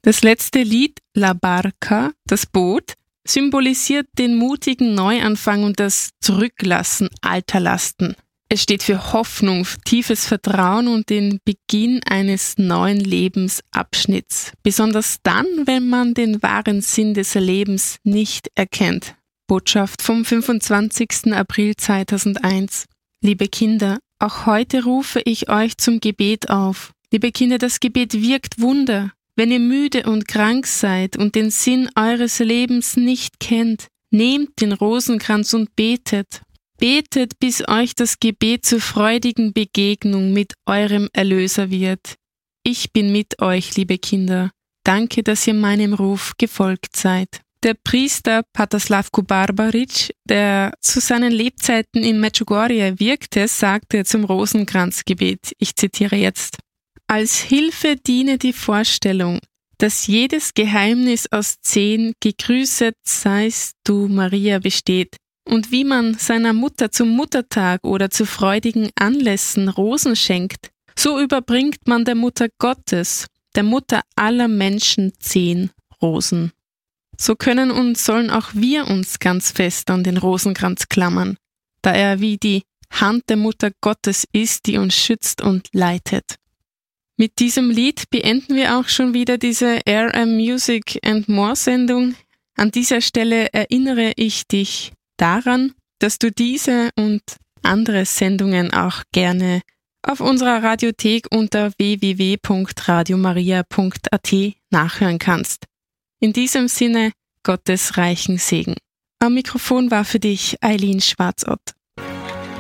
Das letzte Lied, La Barca, das Boot, symbolisiert den mutigen Neuanfang und das Zurücklassen alter Lasten. Es steht für Hoffnung, tiefes Vertrauen und den Beginn eines neuen Lebensabschnitts. Besonders dann, wenn man den wahren Sinn des Lebens nicht erkennt. Botschaft vom 25. April 2001. Liebe Kinder, auch heute rufe ich euch zum Gebet auf. Liebe Kinder, das Gebet wirkt Wunder. Wenn ihr müde und krank seid und den Sinn eures Lebens nicht kennt, nehmt den Rosenkranz und betet. Betet, bis euch das Gebet zur freudigen Begegnung mit eurem Erlöser wird. Ich bin mit euch, liebe Kinder. Danke, dass ihr meinem Ruf gefolgt seid. Der Priester Pater Slavko Barbaric, der zu seinen Lebzeiten in Medjugorje wirkte, sagte zum Rosenkranzgebet, ich zitiere jetzt: Als Hilfe diene die Vorstellung, dass jedes Geheimnis aus 10 gegrüßet seist du, Maria, besteht. Und wie man seiner Mutter zum Muttertag oder zu freudigen Anlässen Rosen schenkt, so überbringt man der Mutter Gottes, der Mutter aller Menschen 10 Rosen. So können und sollen auch wir uns ganz fest an den Rosenkranz klammern, da er wie die Hand der Mutter Gottes ist, die uns schützt und leitet. Mit diesem Lied beenden wir auch schon wieder diese RM Music and More Sendung. An dieser Stelle erinnere ich dich daran, dass du diese und andere Sendungen auch gerne auf unserer Radiothek unter www.radiomaria.at nachhören kannst. In diesem Sinne, Gottes reichen Segen. Am Mikrofon war für dich Eileen Schwarzott.